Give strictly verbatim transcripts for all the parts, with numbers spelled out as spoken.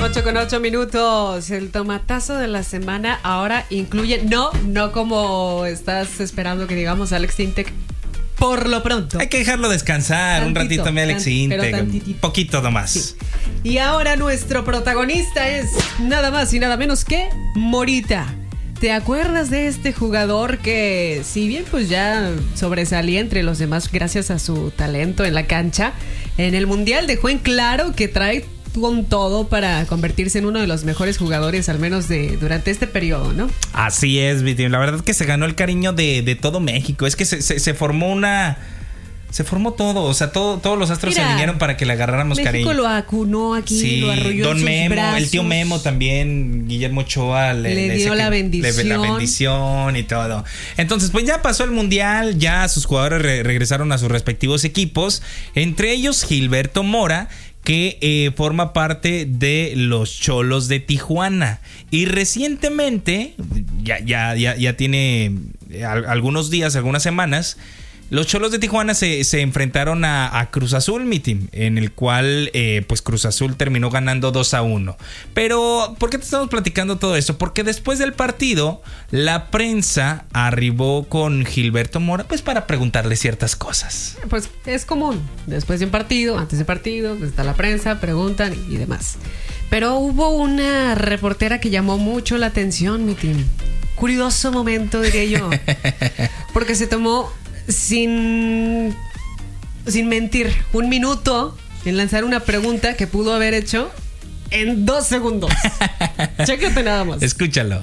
ocho con ocho minutos. El tomatazo de la semana ahora incluye, no, no como estás esperando que digamos Alex Sintek. Por lo pronto. Hay que dejarlo descansar tantito, un ratito, mi Alex Sintek. Un poquito nomás. Sí. Y ahora nuestro protagonista es nada más y nada menos que Morita. ¿Te acuerdas de este jugador que, si bien pues ya sobresalía entre los demás gracias a su talento en la cancha, en el Mundial dejó en claro que trae con todo para convertirse en uno de los mejores jugadores, al menos de durante este periodo, ¿no? Así es, Viti. La verdad es que se ganó el cariño de, de todo México. Es que se, se, se formó una... Se formó todo, o sea, todo, todos los astros Mira, se alinearon para que le agarráramos México cariño. México lo acunó aquí, sí, lo arrulló Don en sus Memo, brazos. El tío Memo también, Guillermo Ochoa le, le, le dio la que, bendición. Le, la bendición y todo. Entonces, pues ya pasó el Mundial, ya sus jugadores re, regresaron a sus respectivos equipos, entre ellos Gilberto Mora, que eh, forma parte de los Cholos de Tijuana. Y recientemente, ya, ya, ya, ya tiene algunos días, algunas semanas, los Cholos de Tijuana se, se enfrentaron a, a Cruz Azul, mi team, en el cual eh, pues Cruz Azul terminó ganando dos a uno. Pero, ¿por qué te estamos platicando todo esto? Porque después del partido, la prensa arribó con Gilberto Mora pues para preguntarle ciertas cosas. Pues es común, después de un partido, antes de partido, pues está la prensa, preguntan y demás. Pero hubo una reportera que llamó mucho la atención, mi team. Curioso momento, diría yo. Porque se tomó... Sin, sin mentir, un minuto en lanzar una pregunta que pudo haber hecho en dos segundos. Chécate nada más. Escúchalo.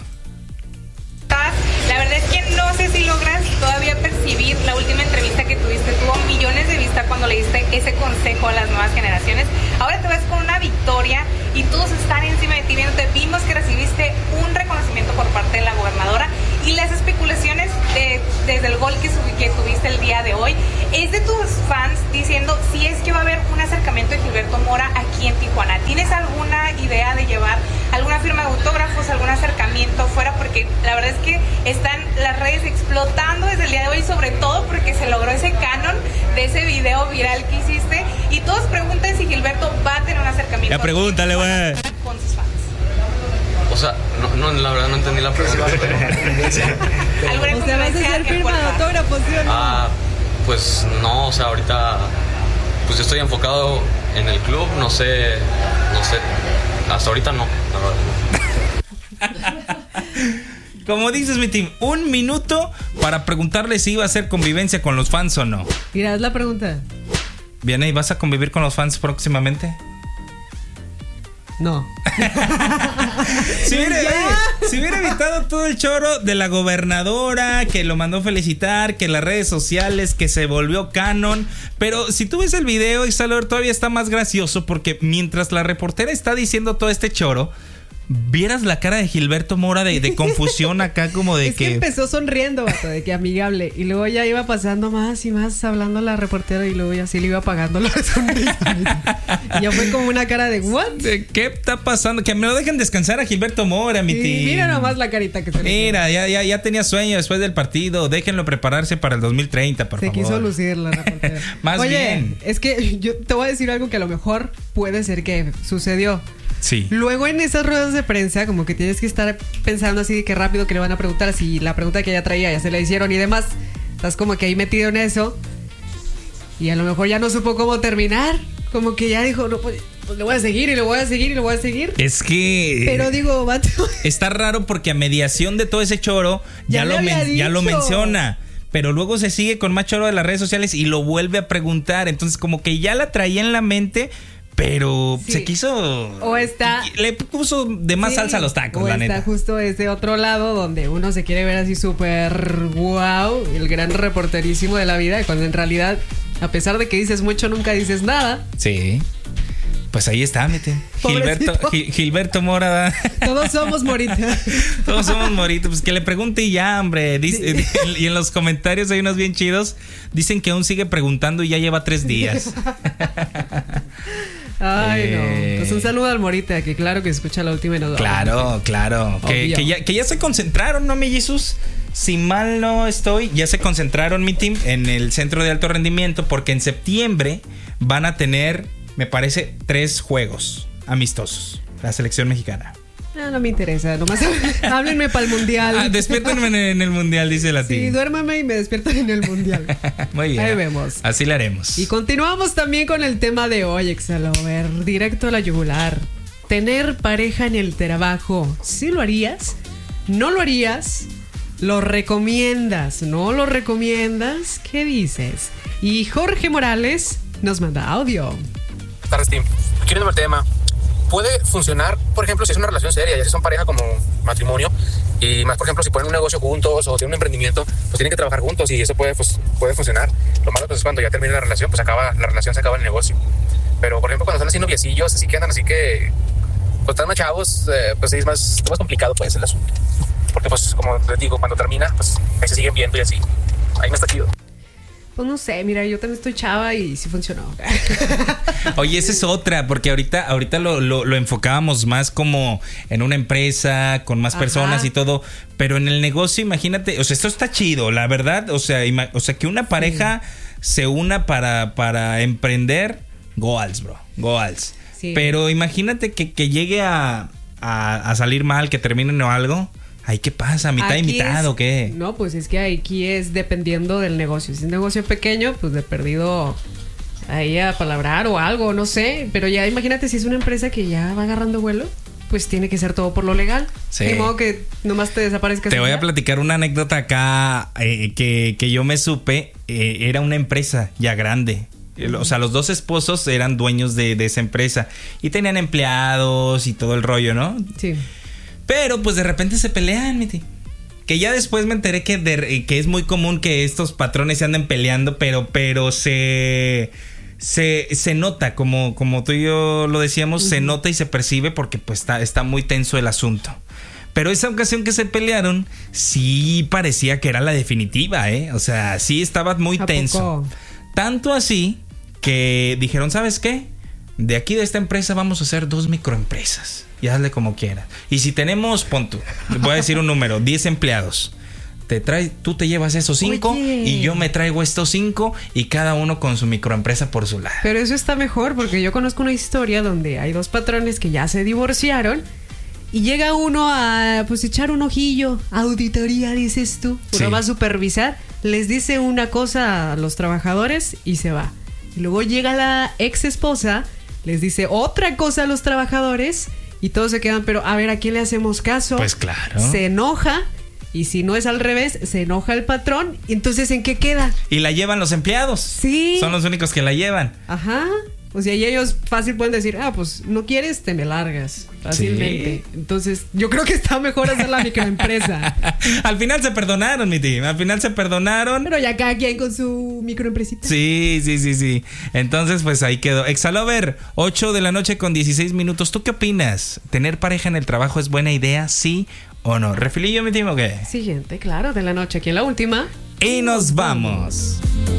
La verdad es que no sé si logras todavía percibir la última entrevista que tuviste. Tuvo millones de vistas cuando le diste ese consejo a las nuevas generaciones. Ahora te ves con una victoria y todos están encima de ti viéndote. Vimos que recibiste un reconocimiento por parte de la gobernadora y las especulaciones de, desde el gol que, sub, que tuviste el día de hoy es de tus fans diciendo si es que va a haber un acercamiento de Gilberto Mora aquí en Tijuana. ¿Tienes alguna idea de llevar alguna firma de autógrafos, algún acercamiento fuera? Porque la verdad es que están las redes explotando desde el día de hoy, sobre todo porque se logró ese canon de ese video viral que hiciste y todos preguntan si Gilberto va a tener un acercamiento. Ya pregúntale, güey. Con sus fans. O sea, no, no, la verdad no entendí la pregunta. O sea, ¿vas a hacer firma de autógrafos, sí o no? Ah, pues no, o sea, ahorita pues yo estoy enfocado en el club, no sé, no sé, hasta ahorita no, la verdad no. Como dices, mi team, un minuto para preguntarle si iba a hacer convivencia con los fans o no. Mira, haz la pregunta. Viene, ¿y vas a convivir con los fans próximamente? No. si, hubiera, si hubiera evitado todo el choro de la gobernadora, que lo mandó felicitar, que las redes sociales, que se volvió canon. Pero si tú ves el video, Isalor, todavía está más gracioso porque mientras la reportera está diciendo todo este choro, vieras la cara de Gilberto Mora de, de confusión acá, como de es que... que empezó sonriendo, vato, de que amigable. Y luego ya iba pasando más y más hablando la reportera y luego ya sí le iba apagando la sonrisa. Y ya fue como una cara de ¿what? ¿Qué está pasando? Que me lo dejen descansar a Gilberto Mora, mi tío. Sí, mira nomás la carita que se le Mira, ya, ya, ya tenía sueño después del partido. Déjenlo prepararse para el dos mil treinta, por se favor. Se quiso lucir la reportera. Más Oye, bien. es que yo te voy a decir algo que a lo mejor puede ser que sucedió. Sí. Luego en esas ruedas de prensa como que tienes que estar pensando así de que rápido que le van a preguntar si la pregunta que ella traía ya se la hicieron y demás. Estás como que ahí metido en eso y a lo mejor ya no supo cómo terminar. Como que ya dijo, no, pues, pues le voy a seguir y le voy a seguir y le voy a seguir. Es que... Pero digo, vato, está raro porque a mediación de todo ese choro ya, ya, lo, men- ya lo menciona. Pero luego se sigue con más choro de las redes sociales y lo vuelve a preguntar. Entonces como que ya la traía en la mente... Pero sí. se quiso... O está... Le puso de más sí, salsa a los tacos, o la está neta. justo ese otro lado donde uno se quiere ver así súper wow, el gran reporterísimo de la vida, y cuando en realidad, a pesar de que dices mucho, nunca dices nada. Sí. Pues ahí está, mete. Gilberto, Gil, Gilberto Mora. Todos somos Morita. Todos somos Morita. Pues que le pregunte y ya, hombre. Dice, sí. Y en los comentarios hay unos bien chidos. Dicen que aún sigue preguntando y ya lleva tres días. Ay, eh... no. Pues un saludo al Morita, que claro que escucha la última y nos Claro, claro. Que, que, ya, que ya se concentraron, ¿no, mi Jesus? Si mal no estoy, ya se concentraron, mi team, en el centro de alto rendimiento, porque en septiembre van a tener, me parece, tres juegos amistosos. la selección mexicana. No, no me interesa, nomás háblenme para el mundial. Ah, despiértenme en, en el mundial, dice la tía. Sí, duérmame y me despiertan en el mundial. Muy bien. Ahí vemos. Así lo haremos. Y continuamos también con el tema de hoy, Exalover, directo a la yugular. Tener pareja en el trabajo, ¿sí lo harías? ¿No lo harías? ¿Lo recomiendas? ¿No lo recomiendas? ¿Qué dices? Y Jorge Morales nos manda audio. Buenas tardes, Tim. Aquí viene el tema. Puede funcionar, por ejemplo, si es una relación seria, ya si son pareja como matrimonio, y más, por ejemplo, si ponen un negocio juntos o tienen un emprendimiento, pues tienen que trabajar juntos y eso puede, pues, puede funcionar. Lo malo pues, es cuando ya termina la relación, pues acaba la relación, se acaba el negocio. Pero, por ejemplo, cuando están así noviecillos, así que andan así que, pues están más chavos, eh, pues es más, más complicado pues el asunto. Porque, pues, como les digo, cuando termina, pues ahí se siguen viendo y así. Ahí no está chido. Pues no sé, mira, yo también estoy chava y sí funcionó. Oye, esa es otra, porque ahorita, ahorita lo, lo, lo enfocábamos más como en una empresa, con más personas Ajá. y todo, pero en el negocio, imagínate, o sea, esto está chido, la verdad, o sea, ima- o sea que una pareja sí. se una para, para emprender, goals, bro, goals. Sí. Pero imagínate que, que llegue a, a, a salir mal, que terminen o algo. Ay, ¿qué pasa? ¿Mitad aquí y mitad es, o qué? No, pues es que aquí es dependiendo del negocio. Si es un negocio pequeño, pues de perdido ahí a palabrar o algo, no sé. Pero ya imagínate si es una empresa que ya va agarrando vuelo, pues tiene que ser todo por lo legal. Sí. De modo que nomás te desaparezcas. Te voy a platicar una anécdota acá eh, que, que yo me supe. Eh, era una empresa ya grande. O sea, los dos esposos eran dueños de, de esa empresa y tenían empleados y todo el rollo, ¿no? Sí. Pero pues de repente se pelean, mi tío. Que ya después me enteré que, de, que es muy común que estos patrones se anden peleando, pero, pero se, se, se nota, como, como tú y yo lo decíamos, uh-huh. se nota y se percibe porque pues está, está muy tenso el asunto. Pero esa ocasión que se pelearon, sí parecía que era la definitiva, ¿eh? O sea, sí estaba muy tenso. ¿A poco? Tanto así que dijeron, ¿sabes qué? De aquí de esta empresa vamos a hacer dos microempresas. Y hazle como quieras. Y si tenemos, pon tú, voy a decir un número, diez empleados. Te trae, tú te llevas esos cinco Oye. y yo me traigo estos cinco y cada uno con su microempresa por su lado. Pero eso está mejor porque yo conozco una historia donde hay dos patrones que ya se divorciaron y llega uno a pues echar un ojillo, auditoría dices tú, uno sí. va a supervisar, les dice una cosa a los trabajadores y se va. Y luego llega la ex esposa, les dice otra cosa a los trabajadores y todos se quedan, pero a ver, ¿a quién le hacemos caso? Pues claro. Se enoja y si no es al revés, se enoja el patrón. Entonces, ¿en qué queda? Y la llevan los empleados. Sí. Son los únicos que la llevan. Ajá. O sea, y ellos fácil pueden decir, ah, pues no quieres, te me largas fácilmente. Sí. Entonces, yo creo que está mejor hacer la microempresa. Al final se perdonaron, mi tío. Al final se perdonaron. Pero ya cada quien con su microempresita. Sí, sí, sí, sí. Entonces, pues ahí quedó. Exalover, ocho de la noche con dieciséis minutos. ¿Tú qué opinas? ¿Tener pareja en el trabajo es buena idea? ¿Sí o no? ¿Refilillo, mi tío, o qué? Siguiente, claro, de la noche. Aquí en la última. Y nos vamos.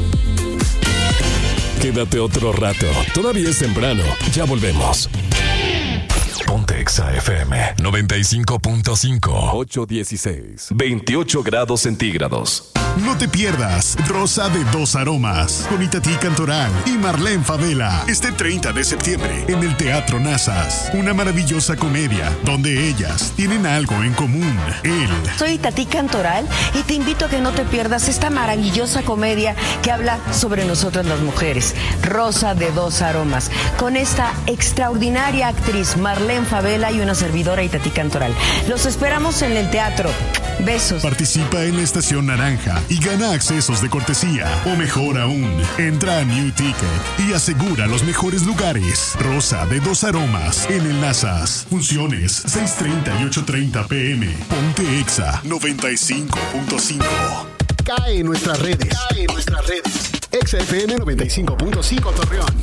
Quédate otro rato. Todavía es temprano. Ya volvemos. Ponte Exa F M noventa y cinco punto cinco. ocho dieciséis. veintiocho grados centígrados. No te pierdas Rosa de Dos Aromas con Itatí Cantoral y Marlene Favela este treinta de septiembre en el Teatro Nazas. Una maravillosa comedia donde ellas tienen algo en común. Él. Soy Itatí Cantoral y te invito a que no te pierdas esta maravillosa comedia que habla sobre nosotras las mujeres. Rosa de Dos Aromas. Con esta extraordinaria actriz Marlene Favela y una servidora Itatí Cantoral. Los esperamos en el teatro. Besos. Participa en la Estación Naranja y gana accesos de cortesía. O mejor aún, entra a New Ticket y asegura los mejores lugares. Rosa de Dos Aromas en el Nazas. Funciones seis treinta y ocho treinta pm. Ponte Exa noventa y cinco punto cinco. Cae en nuestras redes. Cae en nuestras redes. Exa F M noventa y cinco punto cinco Torreón.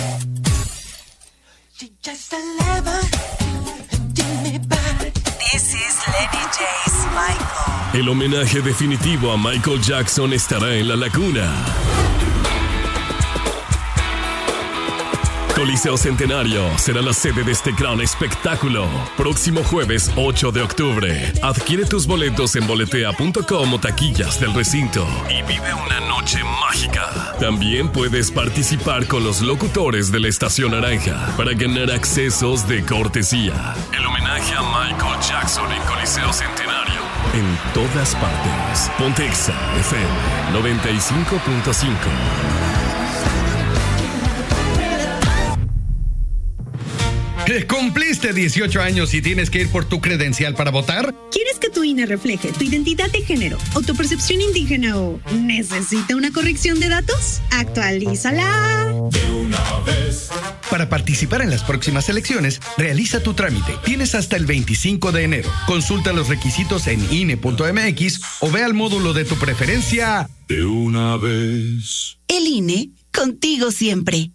This is Lenny J's Michael. El homenaje definitivo a Michael Jackson estará en La Laguna. Coliseo Centenario será la sede de este gran espectáculo. Próximo jueves ocho de octubre. Adquiere tus boletos en boletea punto com o taquillas del recinto y vive una noche mágica. También puedes participar con los locutores de la Estación Naranja para ganar accesos de cortesía. El homenaje a Michael Jackson en Coliseo Centenario. En todas partes. Ponte Exa F M noventa y cinco punto cinco. ¿Cumpliste dieciocho años y tienes que ir por tu credencial para votar? ¿Quieres que tu I N E refleje tu identidad de género o tu percepción indígena o necesita una corrección de datos? ¡Actualízala! De una vez. Para participar en las próximas elecciones, realiza tu trámite. Tienes hasta el veinticinco de enero. Consulta los requisitos en I N E punto M X o ve al módulo de tu preferencia. De una vez. El I N E, contigo siempre.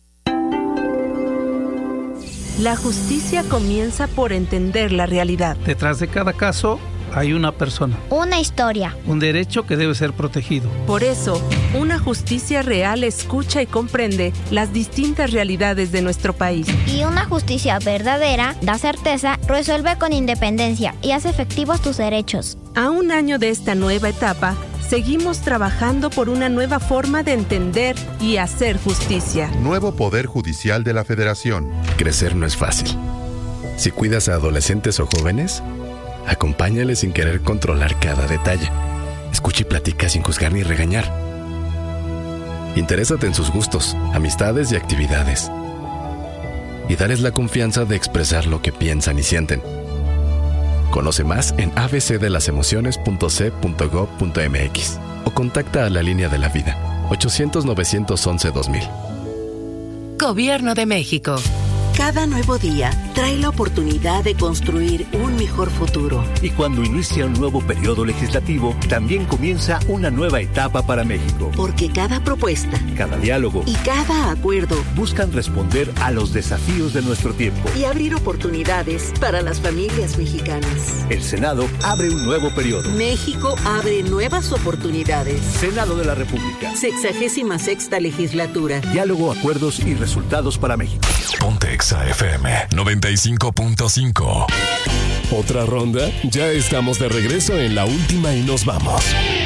La justicia comienza por entender la realidad. Detrás de cada caso hay una persona. Una historia. Un derecho que debe ser protegido. Por eso, una justicia real escucha y comprende las distintas realidades de nuestro país. Y una justicia verdadera da certeza, resuelve con independencia y hace efectivos tus derechos. A un año de esta nueva etapa, seguimos trabajando por una nueva forma de entender y hacer justicia. Nuevo Poder Judicial de la Federación. Crecer no es fácil. Si cuidas a adolescentes o jóvenes, acompáñales sin querer controlar cada detalle. Escucha y platica sin juzgar ni regañar. Interésate en sus gustos, amistades y actividades. Y dales la confianza de expresar lo que piensan y sienten. Conoce más en a b c de las emociones punto c punto gob punto m x o contacta a la Línea de la Vida ochocientos, novecientos once, dos mil. Gobierno de México. Cada nuevo día trae la oportunidad de construir un mejor futuro. Y cuando inicia un nuevo periodo legislativo, también comienza una nueva etapa para México. Porque cada propuesta, cada diálogo y cada acuerdo buscan responder a los desafíos de nuestro tiempo y abrir oportunidades para las familias mexicanas. El Senado abre un nuevo periodo. México abre nuevas oportunidades. Senado de la República. Sexagésima sexta legislatura. Diálogo, acuerdos y resultados para México. Ponte Exa F M noventa y cinco punto cinco. ¿Otra ronda? Ya estamos de regreso en la última y nos vamos.